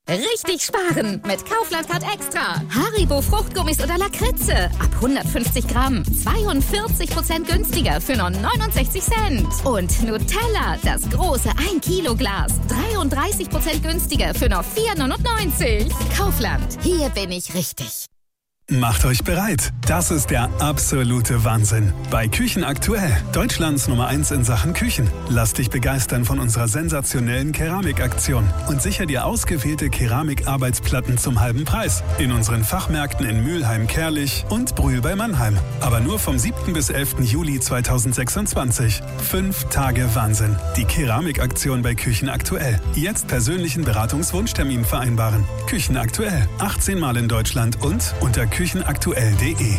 Richtig sparen mit Kaufland Card Extra. Haribo Fruchtgummis oder Lakritze. Ab 150 Gramm. 42% günstiger für nur 69 Cent. Und Nutella, das große 1 Kilo Glas. 33% günstiger für nur 4,99. Kaufland, hier bin ich richtig. Macht euch bereit. Das ist der absolute Wahnsinn. Bei Küchen aktuell, Deutschlands Nummer 1 in Sachen Küchen. Lass dich begeistern von unserer sensationellen Keramikaktion und sicher dir ausgewählte Keramikarbeitsplatten zum halben Preis. In unseren Fachmärkten in Mülheim, Kerlich und Brühl bei Mannheim. Aber nur vom 7. bis 11. Juli 2026. 5 Tage Wahnsinn. Die Keramikaktion bei Küchen aktuell. Jetzt persönlichen Beratungswunschtermin vereinbaren. Küchen aktuell. 18 Mal in Deutschland und unter küchenaktuell.de.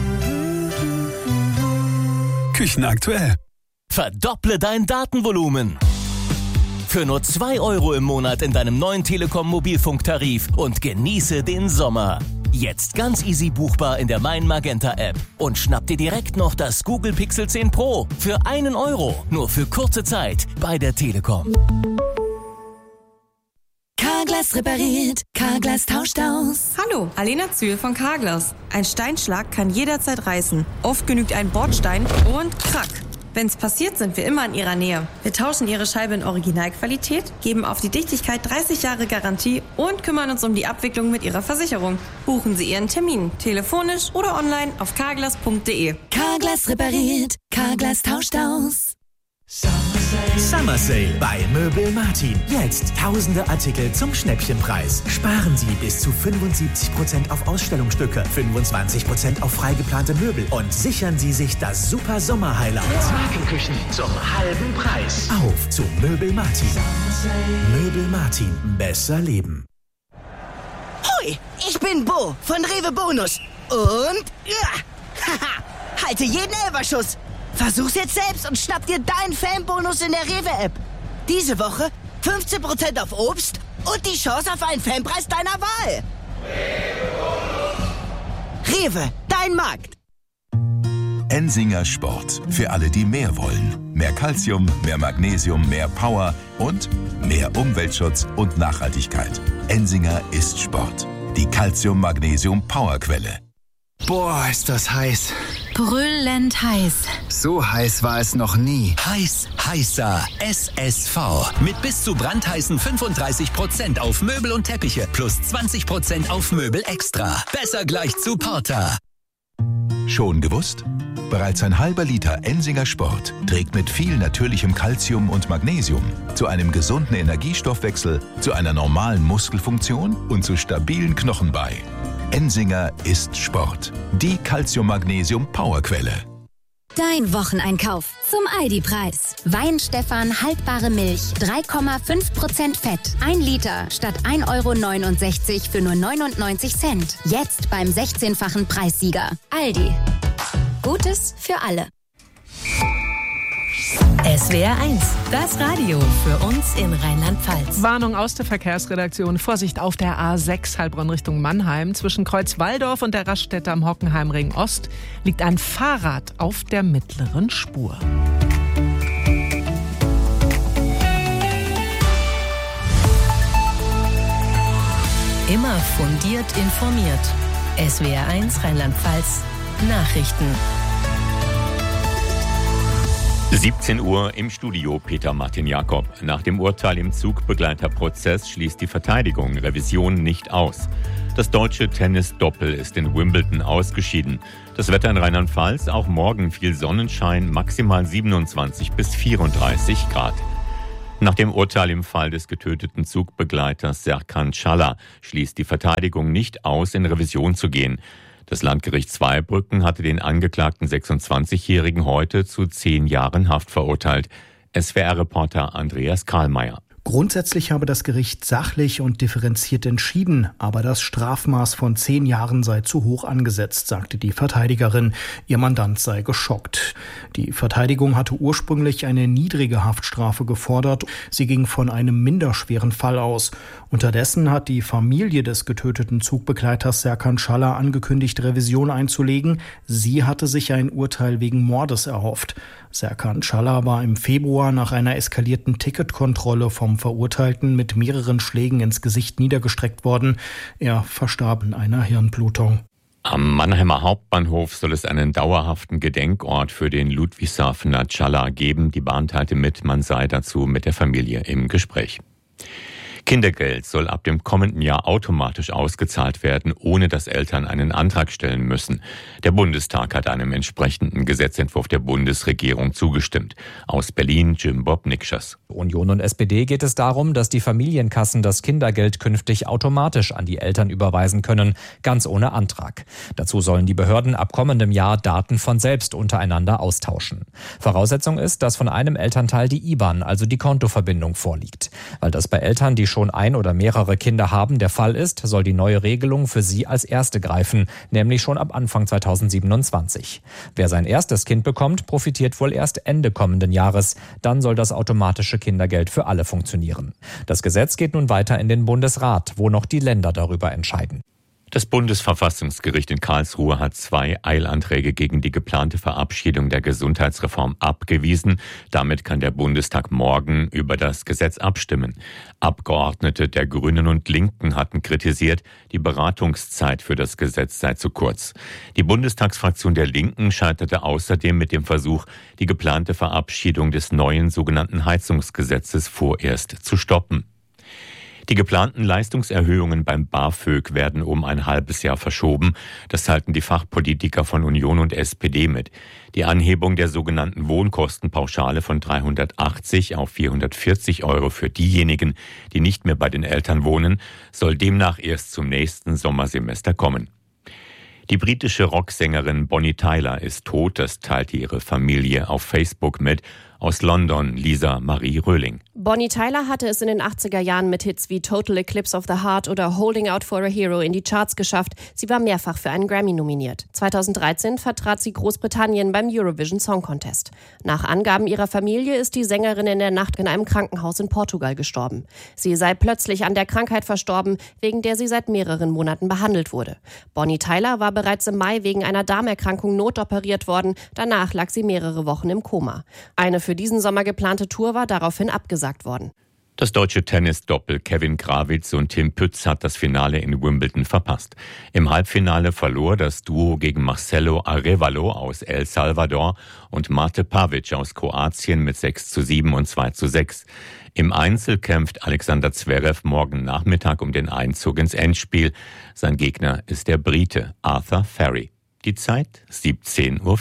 Küchen aktuell. Verdopple dein Datenvolumen. Für nur 2 € im Monat in deinem neuen Telekom-Mobilfunktarif und genieße den Sommer. Jetzt ganz easy buchbar in der Mein Magenta App. Und schnapp dir direkt noch das Google Pixel 10 Pro für 1 €. Nur für kurze Zeit bei der Telekom. Carglass repariert, Carglass tauscht aus. Hallo, Alena Zühl von Carglass. Ein Steinschlag kann jederzeit reißen. Oft genügt ein Bordstein und krack. Wenn's passiert, sind wir immer in Ihrer Nähe. Wir tauschen Ihre Scheibe in Originalqualität, geben auf die Dichtigkeit 30 Jahre Garantie und kümmern uns um die Abwicklung mit Ihrer Versicherung. Buchen Sie Ihren Termin, telefonisch oder online auf carglass.de. Carglass repariert, Carglass tauscht aus. Summer Sale bei Möbel Martin. Jetzt tausende Artikel zum Schnäppchenpreis. Sparen Sie bis zu 75% auf Ausstellungsstücke, 25% auf freigeplante Möbel und sichern Sie sich das super Sommer-Highlight. Markenküchen zum halben Preis. Auf zu Möbel Martin. Möbel Martin. Besser leben. Hoi, ich bin Bo von Rewe Bonus. Und haha, halte jeden Elferschuss. Versuch's jetzt selbst und schnapp dir deinen Fanbonus in der Rewe-App. Diese Woche 15% auf Obst und die Chance auf einen Fanpreis deiner Wahl. Rewe, dein Markt. Ensinger Sport. Für alle, die mehr wollen. Mehr Calcium, mehr Magnesium, mehr Power und mehr Umweltschutz und Nachhaltigkeit. Ensinger ist Sport. Die Calcium-Magnesium-Powerquelle. Boah, ist das heiß. Brüllend heiß. So heiß war es noch nie. Heiß, heißer. SSV. Mit bis zu brandheißen 35% auf Möbel und Teppiche plus 20% auf Möbel extra. Besser gleich zu Porter. Schon gewusst? Bereits ein halber Liter Ensinger Sport trägt mit viel natürlichem Calcium und Magnesium zu einem gesunden Energiestoffwechsel, zu einer normalen Muskelfunktion und zu stabilen Knochen bei. Ensinger ist Sport. Die Calcium-Magnesium-Powerquelle. Dein Wocheneinkauf zum Aldi-Preis. Weinstefan haltbare Milch, 3,5% Fett. 1 Liter statt 1,69 € für nur 99 Cent. Jetzt beim 16-fachen Preissieger. Aldi. Gutes für alle. SWR 1, das Radio für uns in Rheinland-Pfalz. Warnung aus der Verkehrsredaktion. Vorsicht auf der A6 Heilbronn Richtung Mannheim. Zwischen Kreuzwaldorf und der Raststätte am Hockenheimring Ost liegt ein Fahrrad auf der mittleren Spur. Immer fundiert informiert. SWR 1 Rheinland-Pfalz Nachrichten. 17 Uhr im Studio, Peter Martin Jakob. Nach dem Urteil im Zugbegleiterprozess schließt die Verteidigung Revision nicht aus. Das deutsche Tennis-Doppel ist in Wimbledon ausgeschieden. Das Wetter in Rheinland-Pfalz, auch morgen viel Sonnenschein, maximal 27 bis 34 Grad. Nach dem Urteil im Fall des getöteten Zugbegleiters Serkan Çalhar schließt die Verteidigung nicht aus, in Revision zu gehen. Das Landgericht Zweibrücken hatte den angeklagten 26-Jährigen heute zu 10 Jahren Haft verurteilt. SWR-Reporter Andreas Karlmeier. Grundsätzlich habe das Gericht sachlich und differenziert entschieden, aber das Strafmaß von 10 Jahren sei zu hoch angesetzt, sagte die Verteidigerin. Ihr Mandant sei geschockt. Die Verteidigung hatte ursprünglich eine niedrige Haftstrafe gefordert. Sie ging von einem minderschweren Fall aus. Unterdessen hat die Familie des getöteten Zugbegleiters Serkan Çalhar angekündigt, Revision einzulegen. Sie hatte sich ein Urteil wegen Mordes erhofft. Serkan Çalhar war im Februar nach einer eskalierten Ticketkontrolle vom vom Verurteilten mit mehreren Schlägen ins Gesicht niedergestreckt worden. Er verstarb an einer Hirnblutung. Am Mannheimer Hauptbahnhof soll es einen dauerhaften Gedenkort für den Ludwigshafener Chala geben. Die Bahn teilte mit, man sei dazu mit der Familie im Gespräch. Kindergeld soll ab dem kommenden Jahr automatisch ausgezahlt werden, ohne dass Eltern einen Antrag stellen müssen. Der Bundestag hat einem entsprechenden Gesetzentwurf der Bundesregierung zugestimmt. Aus Berlin Jim Bob Nikschas. Union und SPD geht es darum, dass die Familienkassen das Kindergeld künftig automatisch an die Eltern überweisen können, ganz ohne Antrag. Dazu sollen die Behörden ab kommendem Jahr Daten von selbst untereinander austauschen. Voraussetzung ist, dass von einem Elternteil die IBAN, also die Kontoverbindung, vorliegt. Weil das bei Eltern, die schon ein oder mehrere Kinder haben, der Fall ist, soll die neue Regelung für sie als erste greifen, nämlich schon ab Anfang 2027. Wer sein erstes Kind bekommt, profitiert wohl erst Ende kommenden Jahres. Dann soll das automatische Kindergeld für alle funktionieren. Das Gesetz geht nun weiter in den Bundesrat, wo noch die Länder darüber entscheiden. Das Bundesverfassungsgericht in Karlsruhe hat 2 Eilanträge gegen die geplante Verabschiedung der Gesundheitsreform abgewiesen. Damit kann der Bundestag morgen über das Gesetz abstimmen. Abgeordnete der Grünen und Linken hatten kritisiert, die Beratungszeit für das Gesetz sei zu kurz. Die Bundestagsfraktion der Linken scheiterte außerdem mit dem Versuch, die geplante Verabschiedung des neuen sogenannten Heizungsgesetzes vorerst zu stoppen. Die geplanten Leistungserhöhungen beim BAföG werden um ein halbes Jahr verschoben. Das teilten die Fachpolitiker von Union und SPD mit. Die Anhebung der sogenannten Wohnkostenpauschale von 380 auf 440 € für diejenigen, die nicht mehr bei den Eltern wohnen, soll demnach erst zum nächsten Sommersemester kommen. Die britische Rocksängerin Bonnie Tyler ist tot, das teilte ihre Familie auf Facebook mit. Aus London, Lisa Marie Röhling. Bonnie Tyler hatte es in den 80er Jahren mit Hits wie Total Eclipse of the Heart oder Holding Out for a Hero in die Charts geschafft. Sie war mehrfach für einen Grammy nominiert. 2013 vertrat sie Großbritannien beim Eurovision Song Contest. Nach Angaben ihrer Familie ist die Sängerin in der Nacht in einem Krankenhaus in Portugal gestorben. Sie sei plötzlich an der Krankheit verstorben, wegen der sie seit mehreren Monaten behandelt wurde. Bonnie Tyler war bereits im Mai wegen einer Darmerkrankung notoperiert worden. Danach lag sie mehrere Wochen im Koma. Eine für diesen Sommer geplante Tour war daraufhin abgesagt worden. Das deutsche Tennisdoppel Kevin Grawitz und Tim Pütz hat das Finale in Wimbledon verpasst. Im Halbfinale verlor das Duo gegen Marcelo Arévalo aus El Salvador und Mate Pavic aus Kroatien mit 6:7 und 2:6. Im Einzel kämpft Alexander Zverev morgen Nachmittag um den Einzug ins Endspiel. Sein Gegner ist der Brite Arthur Ferry. Die Zeit 17:04 Uhr.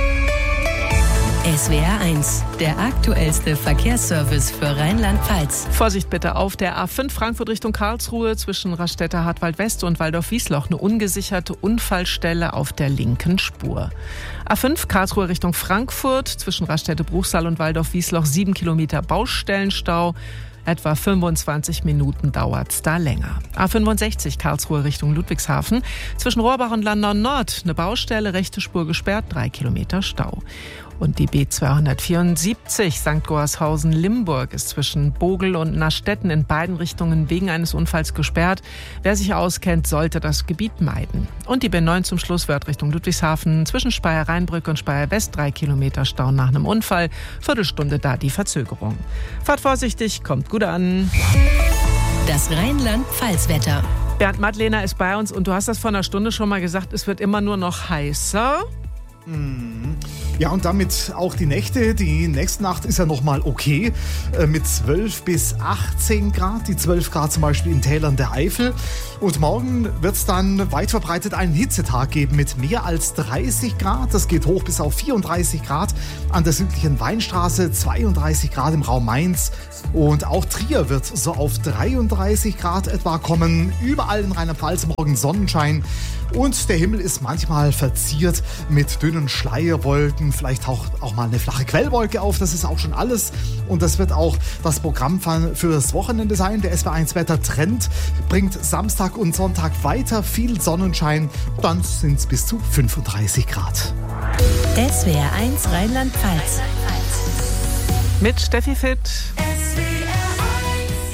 SWR 1, der aktuellste Verkehrsservice für Rheinland-Pfalz. Vorsicht bitte auf der A5 Frankfurt Richtung Karlsruhe zwischen Raststätter Hartwald West und Waldorf-Wiesloch. Eine ungesicherte Unfallstelle auf der linken Spur. A5 Karlsruhe Richtung Frankfurt zwischen Raststätte Bruchsal und Waldorf-Wiesloch 7 Kilometer Baustellenstau. Etwa 25 Minuten dauert's da länger. A65 Karlsruhe Richtung Ludwigshafen. Zwischen Rohrbach und Landau Nord eine Baustelle, rechte Spur gesperrt, 3 Kilometer Stau. Und die B274 St. Gorshausen-Limburg ist zwischen Bogel und Nastetten in beiden Richtungen wegen eines Unfalls gesperrt. Wer sich auskennt, sollte das Gebiet meiden. Und die B9 zum Schluss wird Richtung Ludwigshafen zwischen Speyer-Rheinbrücke und Speyer-West 3 Kilometer Stau nach einem Unfall. Viertelstunde da die Verzögerung. Fahrt vorsichtig, kommt gut an. Das Rheinland-Pfalz-Wetter. Bernd Madlener ist bei uns und du hast das vor einer Stunde schon mal gesagt, es wird immer nur noch heißer. Ja, und damit auch die Nächte. Die nächste Nacht ist ja nochmal okay, mit 12 bis 18 Grad. Die 12 Grad zum Beispiel in Tälern der Eifel. Und morgen wird es dann weit verbreitet einen Hitzetag geben mit mehr als 30 Grad. Das geht hoch bis auf 34 Grad an der südlichen Weinstraße, 32 Grad im Raum Mainz. Und auch Trier wird so auf 33 Grad etwa kommen. Überall in Rheinland-Pfalz morgen Sonnenschein. Und der Himmel ist manchmal verziert mit dünnen Schleierwolken, vielleicht auch mal eine flache Quellwolke auf, das ist auch schon alles. Und das wird auch das Programm für das Wochenende sein. Der SWR1 Wettertrend bringt Samstag und Sonntag weiter viel Sonnenschein. Dann sind es bis zu 35 Grad. SWR1 Rheinland-Pfalz. Mit Steffi Fitt.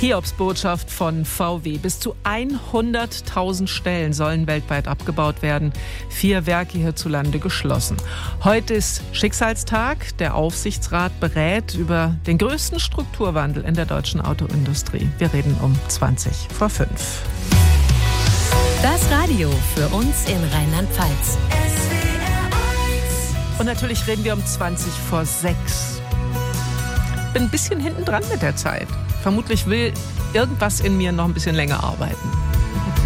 Hiobsbotschaft von VW. Bis zu 100.000 Stellen sollen weltweit abgebaut werden. 4 Werke hierzulande geschlossen. Heute ist Schicksalstag. Der Aufsichtsrat berät über den größten Strukturwandel in der deutschen Autoindustrie. Wir reden um 5:20. Das Radio für uns in Rheinland-Pfalz. Und natürlich reden wir um 5:20. Ich bin ein bisschen hinten dran mit der Zeit. Vermutlich will irgendwas in mir noch ein bisschen länger arbeiten.